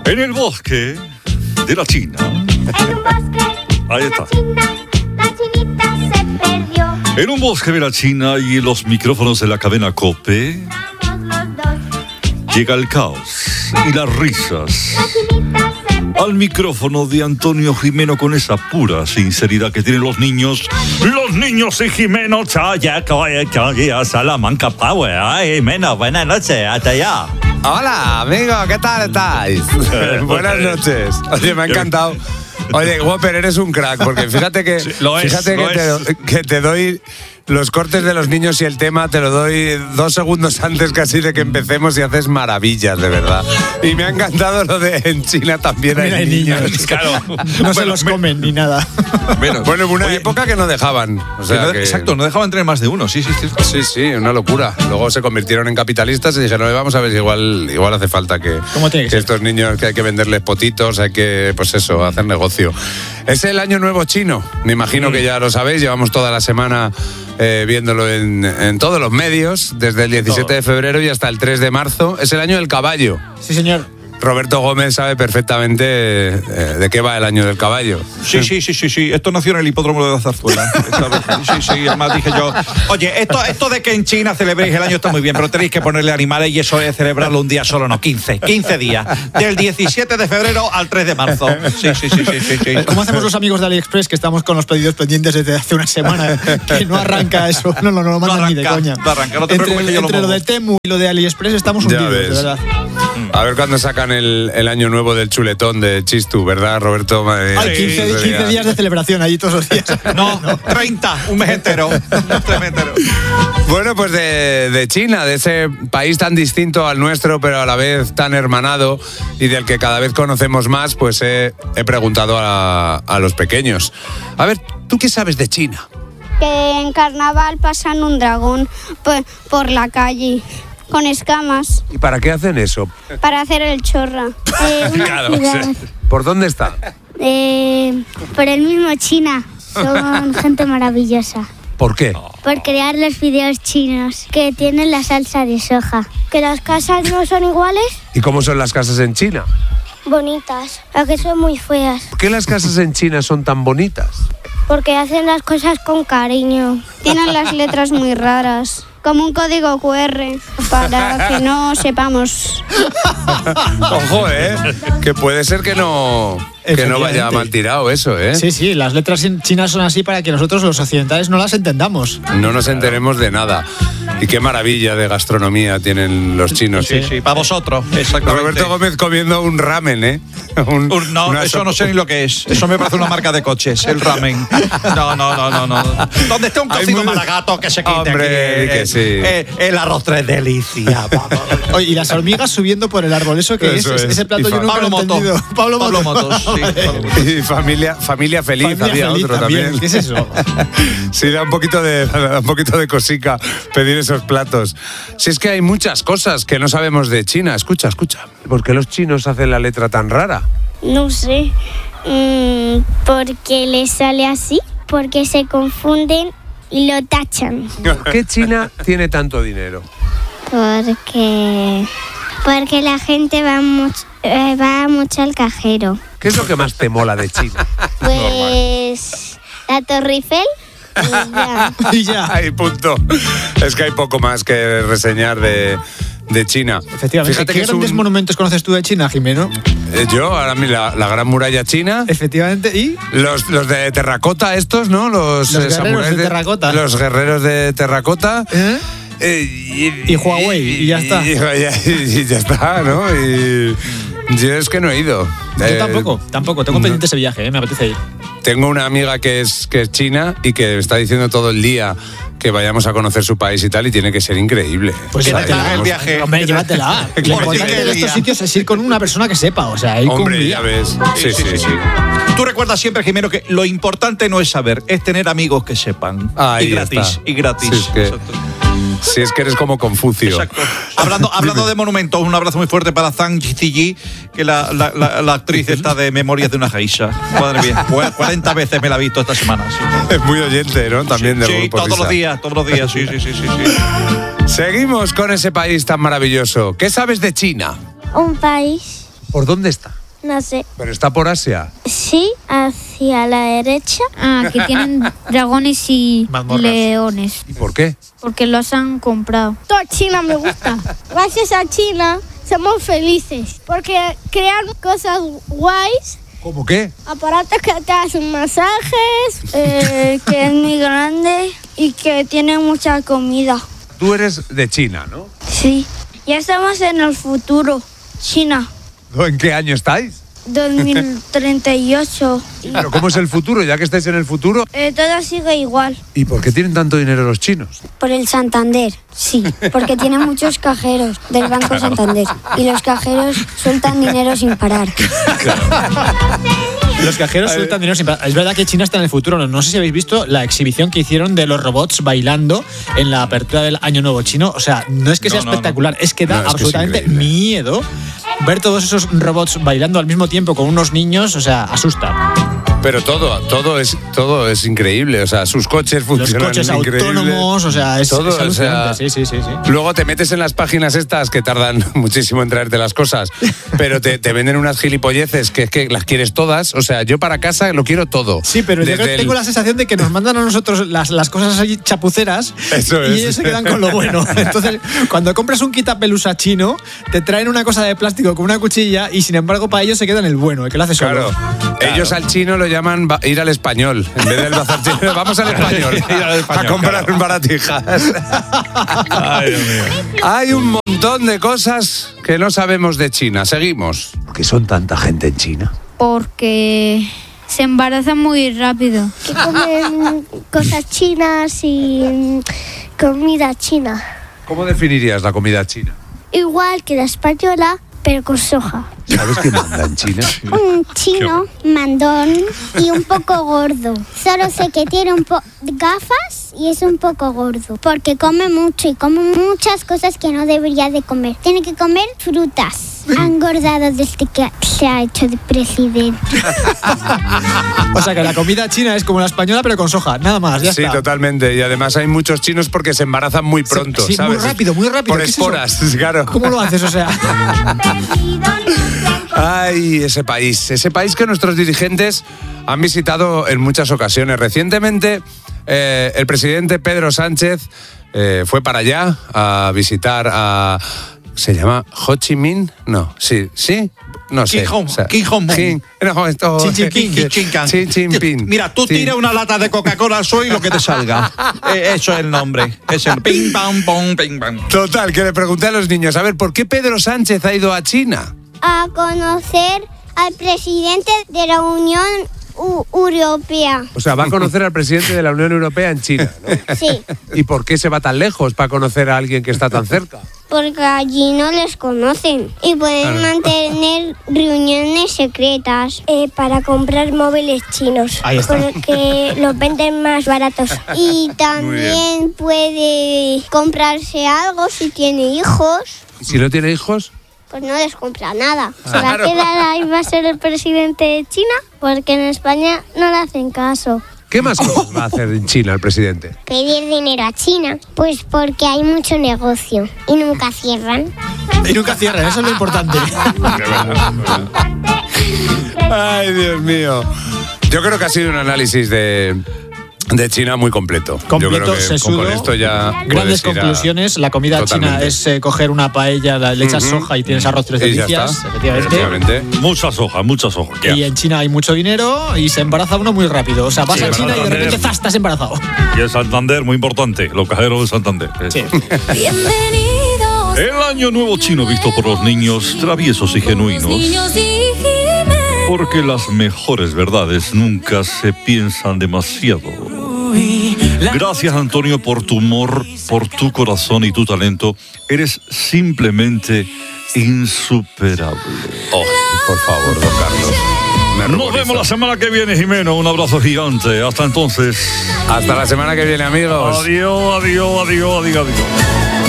En el bosque de la China. En un bosque Ahí de está. la China, la chinita se perdió. En un bosque de la China y en los micrófonos de la cadena COPE Vamos los dos. llega el caos y las risas. La chinita se perdió. Al micrófono de Antonio Jimeno con esa pura sinceridad que tienen los niños. Los niños y Jimeno. Chaya, Salamanca Power. Ay, Jimeno, buenas noches. Hasta allá. Hola, amigo, ¿qué tal estáis? Buenas noches. Oye, me ha encantado. Oye, Whopper, eres un crack, porque fíjate que, lo es, fíjate lo que te doy los cortes de los niños y el tema, te lo doy 2 segundos antes casi de que empecemos y haces maravillas, de verdad. Y me ha encantado lo de en China también hay niños. Claro. No se los comen ni nada. Bueno, en una época que no dejaban. O sea, Exacto, no dejaban tener más de uno, sí. Sí, una locura. Luego se convirtieron en capitalistas y dijeron, vamos a ver si igual hace falta que estos niños, que hay que venderles potitos, hay que, pues eso, hacer negocio. Es el Año Nuevo Chino, me imagino que ya lo sabéis, llevamos toda la semana viéndolo en todos los medios, desde el 17 de febrero y hasta el 3 de marzo. Es el Año del Caballo. Sí, señor. Roberto Gómez sabe perfectamente de qué va el Año del Caballo. Sí. Esto nació en el hipódromo de la Zarzuela. Sí. Además dije yo, oye, esto de que en China celebréis el año está muy bien, pero tenéis que ponerle animales y eso es celebrarlo un día solo, no, 15 días. Del 17 de febrero al 3 de marzo. Sí. ¿Cómo hacemos los amigos de AliExpress que estamos con los pedidos pendientes desde hace una semana? Que no arranca eso. No lo mandan ni de coña. No arranca, no te preocupes que yo entre lo de Temu y lo de AliExpress estamos hundidos, de verdad. A ver cuándo sacan el año nuevo del chuletón de Chistu, ¿verdad, Roberto? Hay 15 días de celebración allí todos los días. No, 30, un mes entero. Bueno, pues de China, de ese país tan distinto al nuestro, pero a la vez tan hermanado y del que cada vez conocemos más, pues he preguntado a los pequeños. A ver, ¿tú qué sabes de China? Que en carnaval pasan un dragón por la calle con escamas ¿Y para qué hacen eso? para hacer el chorra. Claro, ¿por dónde está? Por el mismo China. Son gente maravillosa. ¿Por qué? Por crear los videos chinos que tienen la salsa de soja. Que las casas no son iguales, ¿Y cómo son las casas en China? bonitas, a que son muy feas. ¿Por qué las casas en China son tan bonitas? Porque hacen las cosas con cariño. Tienen las letras muy raras, como un código QR, para que no sepamos. Ojo, que puede ser que no vaya mal tirado eso, Sí, las letras chinas son así para que nosotros los occidentales no las entendamos. No nos enteremos de nada. Y qué maravilla de gastronomía tienen los chinos. Sí, para vosotros, exactamente. Roberto Gómez comiendo un ramen, No, eso no sé ni lo que es. Eso me parece una marca de coches, el ramen. No. Donde esté un cocido malagato que se quite. Hombre, que sí. El arroz 3 delicia. Oye, y las hormigas subiendo por el árbol, ¿eso qué es? Ese plato yo nunca lo he entendido. Pablo Motos. Sí, y familia feliz, había otro también. ¿Qué es eso? Sí, da un poquito de cosica pedir esos platos. Si es que hay muchas cosas que no sabemos de China. Escucha. ¿Por qué los chinos hacen la letra tan rara? No sé, porque les sale así, porque se confunden y lo tachan. ¿Por qué China tiene tanto dinero? Porque la gente va mucho al cajero. ¿Qué es lo que más te mola de China? Pues la Torre Eiffel Y ya. Ahí, punto. Es que hay poco más que reseñar de China. Efectivamente. Fíjate ¿Qué grandes monumentos conoces tú de China, Jimeno? Yo, ahora mismo, la Gran Muralla China. Efectivamente, ¿y? Los de terracota estos, ¿no? Los guerreros de terracota. Los guerreros de terracota. Y Huawei, y ya está. Y ya está, ¿no? Y yo es que no he ido. Yo tampoco. Tengo pendiente ese viaje, me apetece ir. Tengo una amiga que es china y que está diciendo todo el día que vayamos a conocer su país y tal, y tiene que ser increíble. Pues llévatela el viaje. Hombre, llévatela. Lo importante de estos sitios es ir con una persona que sepa, o sea, ir con Hombre, ya ves. Sí. Tú recuerdas siempre, Jimeno, que lo importante no es saber, es tener amigos que sepan. Ahí y gratis. está. Y gratis. Si es que eres como Confucio. Exacto. Hablando de monumentos, un abrazo muy fuerte para Zhang Ziyi, que la actriz está de Memorias de una geisha. Madre mía, 40 veces me la he visto esta semana. Sí. Es muy oyente, ¿no? También del Sí, grupo todos los días, sí. Seguimos con ese país tan maravilloso. ¿Qué sabes de China? un país ¿Por dónde está? No sé. ¿Pero está por Asia? Sí, hacia la derecha. Que tienen dragones y Mazmorras. leones. ¿Y por qué? Porque los han comprado. Toda China me gusta. Gracias a China somos felices. Porque crean cosas guays. ¿Cómo qué? Aparatos que te hacen masajes. Que es muy grande y que tiene mucha comida. Tú eres de China, ¿no? Sí. Ya estamos en el futuro. China. ¿En qué año estáis? 2038. ¿Pero cómo es el futuro? Ya que estáis en el futuro. Todo sigue igual. ¿Y por qué tienen tanto dinero los chinos? Por el Santander, sí, porque tienen muchos cajeros del Banco Santander y los cajeros sueltan dinero sin parar. Los cajeros sueltan dinero sin parar. Es verdad que China está en el futuro. No sé si habéis visto la exhibición que hicieron de los robots bailando en la apertura del Año Nuevo chino. O sea, no es que sea espectacular, es que da absolutamente miedo ver todos esos robots bailando al mismo tiempo con unos niños. O sea, asusta. Pero todo es increíble, o sea, sus coches funcionan. Los coches increíble. autónomos, o sea, es todo, alucinante. O sea, sí. Luego te metes en las páginas estas que tardan muchísimo en traerte las cosas, pero te venden unas gilipolleces que es que las quieres todas. O sea, yo para casa lo quiero todo. Sí, pero yo tengo la sensación de que nos mandan a nosotros las cosas así chapuceras. Eso y es. ellos se quedan con lo bueno. Entonces, cuando compras un quitapelusa chino, te traen una cosa de plástico con una cuchilla y sin embargo para ellos se queda en el bueno, el que lo hace solo. Claro. Ellos al chino lo llaman ir al español. En vez del bazar chino, vamos al español. A comprar baratijas. Ay, Dios mío. Hay un montón de cosas que no sabemos de China. Seguimos. ¿Por qué son tanta gente en China? Porque se embarazan muy rápido. Que comen cosas chinas y comida china. ¿Cómo definirías la comida china? Igual que la española, pero con soja. ¿Sabes qué manda en China? Un chino mandón y un poco gordo. Solo sé que tiene gafas y es un poco gordo. Porque come mucho y come muchas cosas que no debería de comer. Tiene que comer frutas. Ha engordado desde que se ha hecho de presidente. O sea que la comida china es como la española pero con soja, nada más, ya Sí, está. totalmente. Y además hay muchos chinos porque se embarazan muy pronto, Sí, ¿sabes? muy rápido. Por ¿Qué es eso? esporas, claro. ¿Cómo lo haces? O sea, Ay, ese país que nuestros dirigentes han visitado en muchas ocasiones. Recientemente, el presidente Pedro Sánchez fue para allá a visitar a... ¿Se llama Ho Chi Minh? No, sí, no sé. Kim Jong-un. Xi Jinping. Mira, tú tira una lata de Coca-Cola al suelo y lo que te salga. Eso es el nombre. Es el ping, pam, pong, ping, pam. Total, que le pregunté a los niños, a ver, ¿por qué Pedro Sánchez ha ido a China? A conocer al presidente de la Unión Europea. O sea, va a conocer al presidente de la Unión Europea en China, ¿no? Sí, ¿Y por qué se va tan lejos para conocer a alguien que está tan cerca? porque allí no les conocen y pueden mantener reuniones secretas para comprar móviles chinos. Ahí está. Porque los venden más baratos. Y también puede comprarse algo si tiene hijos. ¿Y si no tiene hijos? Pues no les compra nada. Se va a quedar ahí, va a ser el presidente de China, porque en España no le hacen caso. ¿Qué más cosas va a hacer en China el presidente? Pedir dinero a China, pues porque hay mucho negocio y nunca cierran. y nunca cierran, eso es lo importante. Ay, Dios mío. Yo creo que ha sido un análisis de China muy completo. Yo Completo, creo que sesudo, con esto ya grandes puedes ir a- conclusiones. La comida Totalmente. china es coger una paella, le echas soja y tienes arroz tres Y ya delicias, está. efectivamente. Muchas hojas. Y en China hay mucho dinero y se embaraza uno muy rápido. O sea, vas Sí, a China y de Santander. repente ¡zas! Estás embarazado. Y el Santander, muy importante. Los cajeros de Santander. Eso. Sí. Bienvenidos. El año nuevo chino visto por los niños traviesos y genuinos. Niños y Jiménez. Porque las mejores verdades nunca se piensan demasiado. Gracias, Antonio, por tu humor, por tu corazón y tu talento. Eres simplemente insuperable. Oh, por favor, don Carlos. Me Nos ruborizo. vemos la semana que viene, Jimeno. Un abrazo gigante. Hasta entonces. Hasta la semana que viene, amigos. Adiós, adiós, adiós, adiós, adiós.